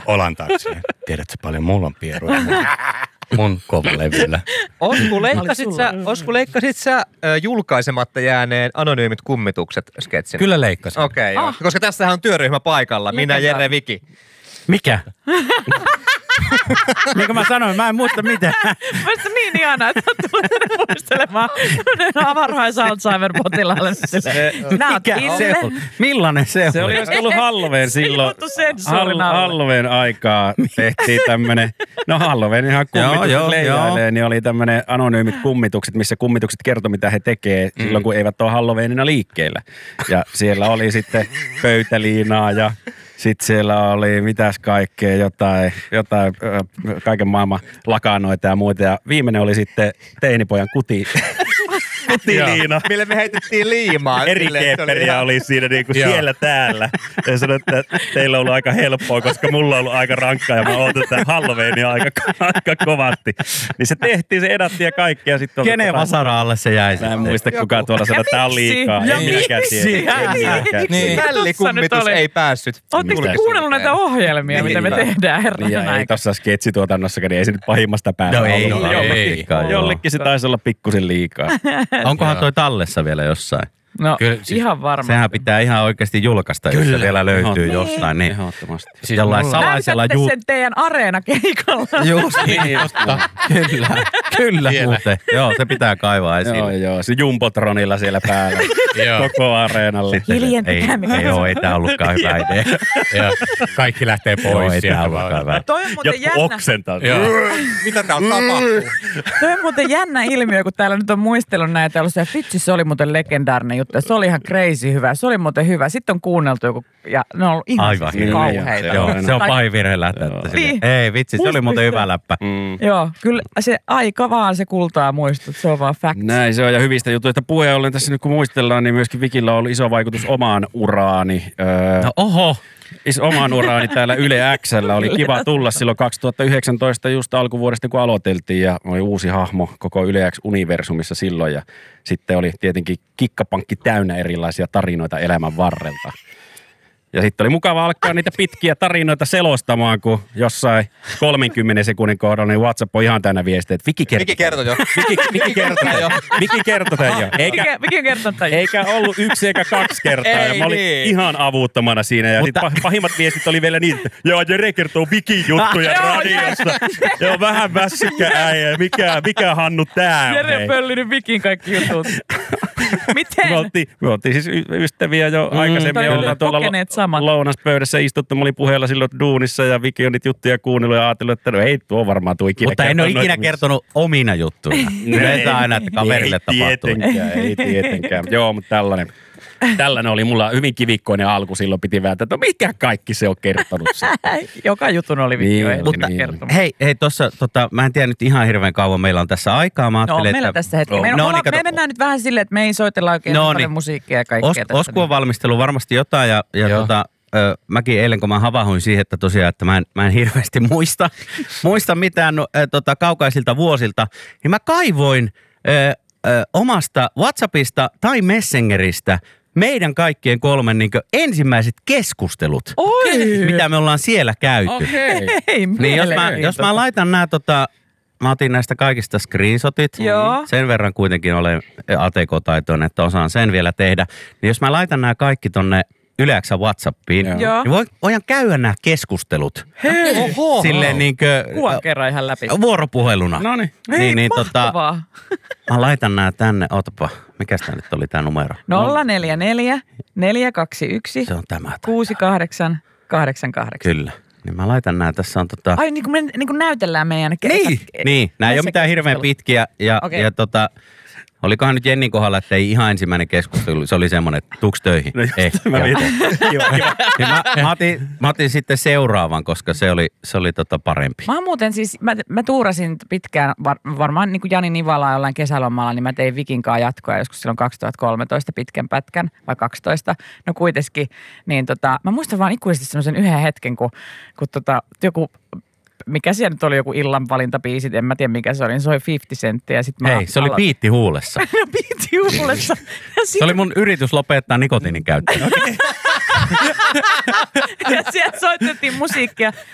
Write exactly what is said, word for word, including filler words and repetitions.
olan taakse. Tiedätkö paljon mulla on pieruja mun, mun kovalevyllä. Osku, leikkasit sä, Osku, leikkasit sä äh, julkaisematta jääneen Anonyymit kummitukset sketsin? Kyllä leikkasin. Okei, okay, ah. Koska tässähän on työryhmä paikalla. Minä, Jere, Viki. Mikä? Niin kuin mä sanoin, mä en muista mitään. Mielestäni niin ihanaa, että tulee muistelemaan varhaisen Alzheimer-potilaalle. Nää oot Ville. Millainen se, se oli? Se oli ollut Halloween silloin. Hall- Halloween aikaa tehtiin tämmönen, no Halloween ihan kummitukset leijailee, niin oli tämmönen anonyymit kummitukset, missä kummitukset kertoi, mitä he tekee mm. silloin, kun eivät ole Halloweenina liikkeellä. Ja siellä oli sitten pöytäliinaa ja sitten siellä oli mitäs kaikkea, jotain, jotain kaiken maailman lakanoita ja muita. Ja viimeinen oli sitten teinipojan kuti. Kutiliina. Mille me heitettiin liimaa. Eri kepperiä oli siinä niinku siellä täällä. Ja sanoin, että teillä on ollut aika helppoa, koska mulla on ollut aika rankkaa ja mä ootan tätä Halloweenia aika, aika kovasti. Niin se tehtiin, se edattiin ja kaikki. Ja sit kenen vasara alle se jäi? Mä en muista kukaan tuolla sanoi, että tää on liikaa. Ja en minäkään tiedä. Niin. Hällikummitus ei päässyt. Ootteko te kuunnellut näitä ohjelmia, mitä me tehdään herranen aika? Ei tossa sketsituotannossakaan, niin ei se nyt pahimmasta päästä no ei, no, ei, jollekin se taisi olla pikkusen liikaa. Onkohan toi tallessa vielä jossain? No Kyllä, siis, ihan varmasti. Sehän pitää ihan oikeasti julkaista, Kyllä. jos se vielä löytyy Ehdottomasti. jostain. Niin. Ehdottomasti. Siis jollain salaisella ju... sen teidän areena-keikalla. Just niin, totta. Kyllä, kyllä muuten. Joo, se pitää kaivaa esille. Joo, joo. Se Jumbotronilla siellä päällä. Koko areenalle. Hiljentää. Ei, ei ole, ei tää ollutkaan hyvä idea. Kaikki lähtee pois. Joo, ei tää ollutkaan hyvä. Toi on muuten jännä. oksentaa. Mitä tää on tapahtuu? Toi on muuten jännä ilmiö, kun täällä nyt on muistellut näitä. Ja vitsi, se oli muuten legendaarinen juttu. Se oli ihan crazy hyvä. Se oli muuten hyvä. Sitten on kuunneltu joku, ja ne on ollut ihan Aivan kauheita. Joo, se on pahin virhe lähteä. Niin. Ei vitsi, se oli muuten hyvä läppä. Mm. Joo, kyllä se aika vaan se kultaa muistut. Se on vaan fact. Näin se on, ja hyvistä jutuista puheen ollen tässä nyt kun muistellaan, niin myöskin Vikillä on ollut iso vaikutus omaan uraani. Öö, no oho! Is omaan uraani täällä Yle X:llä. Oli kiva tulla silloin kaksituhattayhdeksäntoista just alkuvuodesta, kun aloiteltiin, ja oli uusi hahmo koko Yle X-universumissa silloin, ja sitten oli tietenkin kikkapankki täynnä erilaisia tarinoita elämän varrelta. Ja sitten oli mukava alkaa niitä pitkiä tarinoita selostamaan, kun jossain kolmenkymmenen sekunnin kohdalla niin WhatsApp on ihan täynnä viestejä, että Viki kertoi. Viki kertoi jo. Viki, Viki kertoi jo. Viki kertoi tämän jo. Eikä, Viki on kertonut tämän jo. Eikä ollut yksi eikä kaksi kertaa. Ei, ja mä olin niin. ihan avuttomana siinä. Ja Mutta... sit pahimmat viestit oli vielä niin, että joo, Jere kertoo Vikin juttuja radiossa. Joo, vähän väsykkä äijä. Mikä, mikä Hannu tää on? Jere on pöllinyt Vikin kaikki jutut. Miten? Me oltiin, me oltiin siis ystäviä jo mm, aikaisemmin. Ollaan tuolla lounaspöydässä istuttu. Mä olin puheella silloin duunissa ja Viki on niitä juttuja kuunnellut ja ajatellut, että no ei tuo varmaan tuo ikinä. Mutta en ole ikinä kertonut omina juttuja. Yleensä aina, että kaverille tapahtuu. Ei tietenkään, ei tietenkään. Joo, mutta tällainen. Tällainen oli mulla hyvin kivikkoinen alku silloin piti vääntää, että mikä kaikki se on kertonut sen. Joka jutun oli Viki jo niin, mutta, kertonut. Hei, hei tossa, tota, mä en tiedä nyt ihan hirveän kauan meillä on tässä aikaa. Mä no, meillä että... tässä hetki. Me, no, niin, me mennään nyt vähän silleen, että me ei soitella oikein no, paljon niin. musiikkia ja kaikkea. Os, tässä. Osku on valmistellut varmasti jotain ja, ja tota, ö, mäkin eilen kun mä havahuin siihen, että tosiaan, että mä en, mä en hirveästi muista, muista mitään no, ö, tota, kaukaisilta vuosilta, niin mä kaivoin ö, ö, omasta WhatsAppista tai Messengeristä meidän kaikkien kolmen niin ensimmäiset keskustelut, Oi. mitä me ollaan siellä käyty. Okei. Hei, niin jos mä, jos mä laitan nämä, tota, mä otin näistä kaikista screenshotit. Joo. Sen verran kuitenkin olen A T K-taitoinen, että osaan sen vielä tehdä. Niin jos mä laitan nämä kaikki tonne Yle X:n WhatsAppiin, Joo. niin voi, voidaan käydä nämä keskustelut. Hei, oho. Silleen niinkö... Kuvan kerran ihan läpi. Vuoropuheluna. Noniin. Hei, niin, niin, mahtavaa. Tota, mä laitan nämä tänne, ootapa, mikäs tää nyt oli tää numero? nolla neljä neljä neljä kaksi yksi Se on tämä. kuusi kahdeksan kahdeksan kahdeksan Kyllä. Niin mä laitan nää, tässä on tota... Ai niin kuin me niin kuin näytellään meidän... Niin, niin. Nää ei ole mitään hirveän pitkiä ja, okay. ja tota... Olikohan nyt Jennin kohdalla, että ei ihan ensimmäinen keskustelu, se oli semmoinen, että tuuks töihin? No just, eh, mä mietin. mä, mä, otin, mä otin sitten seuraavan, koska se oli, se oli tota parempi. Mä muuten siis, mä, mä tuurasin pitkään, var, varmaan niin kuin Jani Nivala jollain kesälomalla, niin mä tein Vikinkaan jatkoa joskus silloin kaksituhattakolmetoista pitkän pätkän, vai kaksitoista, no kuitenkin. Niin tota, mä muistan vaan ikuisesti semmoisen yhden hetken, kun, kun tota, joku... Mikä siellä nyt oli joku illan valintabiisit, en mä tiedä mikä se oli, se oli viisikymmentä senttiä. Ei, se oli aloin... Piitti huulessa. No Piitti huulessa. Sit... Se oli mun yritys lopettaa nikotiinin käyttöä. Ja sieltä soitettiin musiikkia.